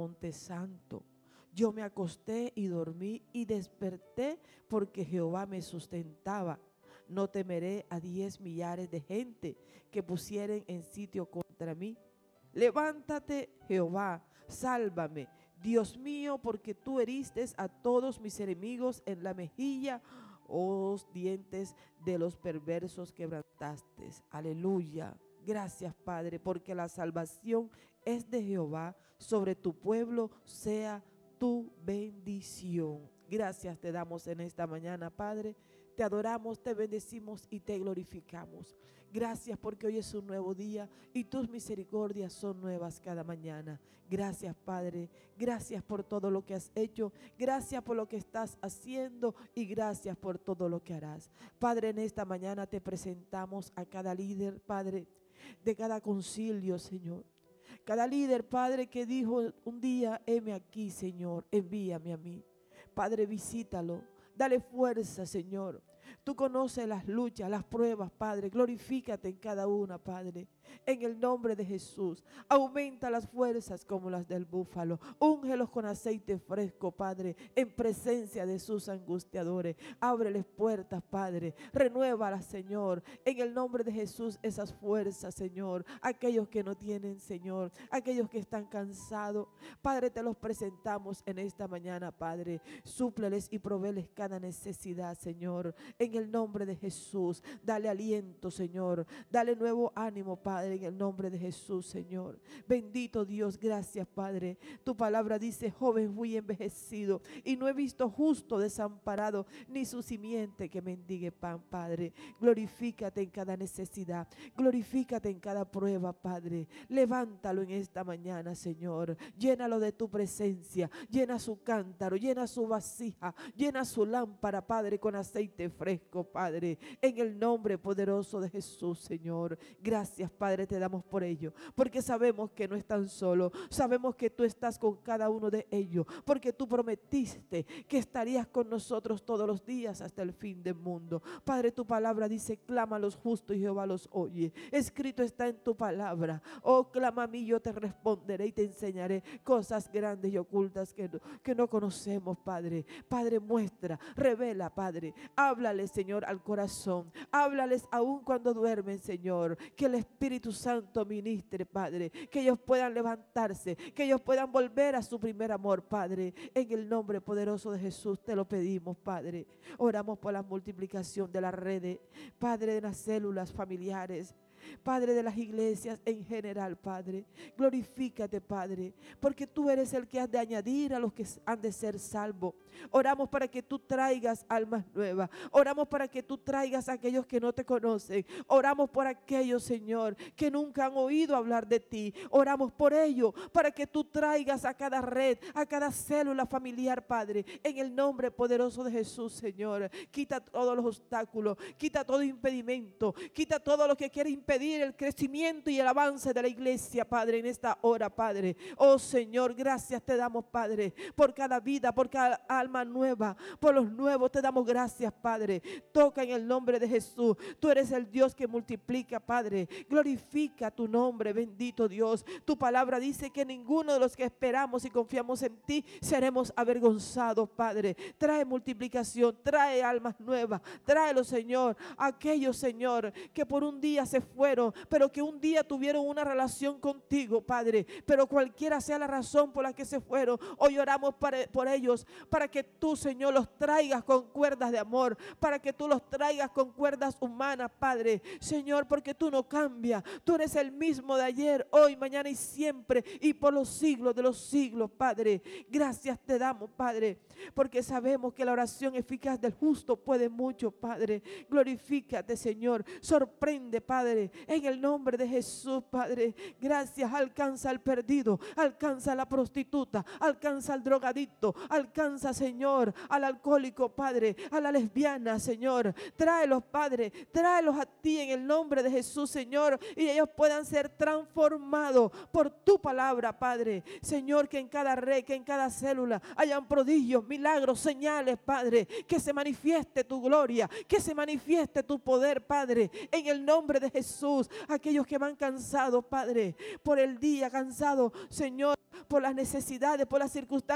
monte santo. Yo me acosté y dormí y desperté porque Jehová me sustentaba. No temeré a 10 millares de gente que pusieren en sitio contra mí. Levántate, Jehová, sálvame, Dios mío, porque tú heriste a todos mis enemigos en la mejilla, dientes de los perversos quebrantaste. Aleluya. Gracias, Padre, porque la salvación es de Jehová. Sobre tu pueblo sea tu bendición. Gracias te damos en esta mañana, Padre. Te adoramos, te bendecimos y te glorificamos. Gracias porque hoy es un nuevo día y tus misericordias son nuevas cada mañana. Gracias, Padre. Gracias por todo lo que has hecho. Gracias por lo que estás haciendo y gracias por todo lo que harás. Padre, en esta mañana te presentamos a cada líder, Padre, de cada concilio, Señor. Cada líder, Padre, que dijo un día: heme aquí, Señor, envíame a mí. Padre, visítalo, dale fuerza, Señor. Tú conoces las luchas, las pruebas, Padre. Glorifícate en cada una, Padre. En el nombre de Jesús, aumenta las fuerzas como las del búfalo. Úngelos con aceite fresco, Padre, en presencia de sus angustiadores. Ábreles puertas, Padre. Renuévalas, Señor. En el nombre de Jesús, esas fuerzas, Señor. Aquellos que no tienen, Señor. Aquellos que están cansados, Padre, te los presentamos en esta mañana, Padre. Súpleles y provéles cada necesidad, Señor. En el nombre de Jesús, dale aliento, Señor. Dale nuevo ánimo, Padre, en el nombre de Jesús, Señor. Bendito Dios, gracias, Padre. Tu palabra dice: joven fui envejecido y no he visto justo desamparado, ni su simiente que mendigue pan, Padre. Glorifícate en cada necesidad. Glorifícate en cada prueba, Padre. Levántalo en esta mañana, Señor. Llénalo de tu presencia. Llena su cántaro, llena su vasija, llena su lámpara, Padre, con aceite fresco, Padre, en el nombre poderoso de Jesús, Señor. Gracias, Padre, te damos por ello, porque sabemos que no están solos, sabemos que tú estás con cada uno de ellos, porque tú prometiste que estarías con nosotros todos los días hasta el fin del mundo. Padre, tu palabra dice: clama a los justos y Jehová los oye. Escrito está en tu palabra: oh, clama a mí, yo te responderé y te enseñaré cosas grandes y ocultas que no conocemos, Padre. Padre, muestra, revela, Padre. Háblales, Señor, al corazón. Háblales aún cuando duermen, Señor. Que el Espíritu Santo ministre, Padre. Que ellos puedan levantarse, que ellos puedan volver a su primer amor, Padre. En el nombre poderoso de Jesús te lo pedimos, Padre. Oramos por la multiplicación de las redes, Padre, de las células familiares, Padre, de las iglesias en general, Padre. Glorifícate, Padre, porque tú eres el que has de añadir a los que han de ser salvos. Oramos para que tú traigas almas nuevas. Oramos para que tú traigas a aquellos que no te conocen. Oramos por aquellos, Señor, que nunca han oído hablar de ti. Oramos por ellos, para que tú traigas a cada red, a cada célula familiar, Padre, en el nombre poderoso de Jesús, Señor. Quita todos los obstáculos, quita todo impedimento, quita todo lo que quiere impedir el crecimiento y el avance de la iglesia, Padre, en esta hora, Padre. Oh, Señor, gracias te damos, Padre, por cada vida, por cada alma nueva, por los nuevos te damos gracias, Padre. Toca en el nombre de Jesús. Tú eres el Dios que multiplica, Padre. Glorifica tu nombre, bendito Dios. Tu palabra dice que ninguno de los que esperamos y confiamos en ti seremos avergonzados, Padre. Trae multiplicación, trae almas nuevas, tráelo, Señor, aquellos, Señor, que por un día se fueron, pero que un día tuvieron una relación contigo, Padre. Pero cualquiera sea la razón por la que se fueron, hoy oramos por ellos, para que tú, Señor, los traigas con cuerdas de amor, para que tú los traigas con cuerdas humanas, Padre. Señor, porque tú no cambias, tú eres el mismo de ayer, hoy, mañana y siempre, y por los siglos de los siglos, Padre. Gracias te damos, Padre, porque sabemos que la oración eficaz del justo puede mucho, Padre. Glorifícate, Señor. Sorprende, Padre, en el nombre de Jesús, Padre. Gracias. Alcanza al perdido, alcanza a la prostituta, alcanza al drogadicto, alcanza, Señor, al alcohólico, Padre, a la lesbiana, Señor. Tráelos, Padre, tráelos a ti en el nombre de Jesús, Señor, y ellos puedan ser transformados por tu palabra, Padre. Señor, que en cada red, que en cada célula hayan prodigios, milagros, señales, Padre. Que se manifieste tu gloria, que se manifieste tu poder, Padre, en el nombre de Jesús. Jesús. Aquellos que van cansados, Padre, por el día, cansados, Señor, por las necesidades, por las circunstancias